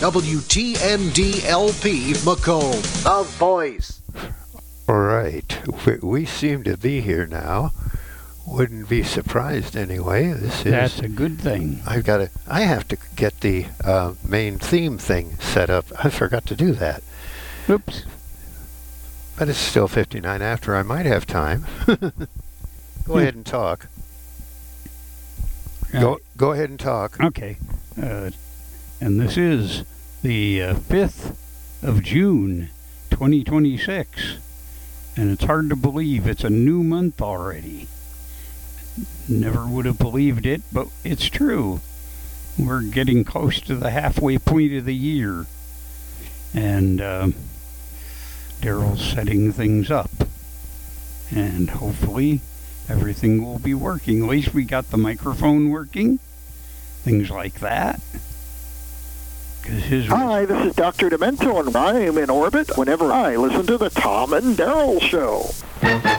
WTND-LP Macomb, the voice. All right. We seem to be here now. Wouldn't be surprised anyway. That's a good thing. I have to get the main theme thing set up. I forgot to do that. Oops. But it's still 59 after. I might have time. Go ahead and talk. Go ahead and talk. Okay. And this is the 5th of June, 2026. And it's hard to believe it's a new month already. Never would have believed it, but it's true. We're getting close to the halfway point of the year. And Daryl's setting things up. And hopefully everything will be working. At least we got the microphone working. Things like that. Hi, this is Dr. Demento, and I'm in orbit whenever I listen to the Tom and Daryl Show.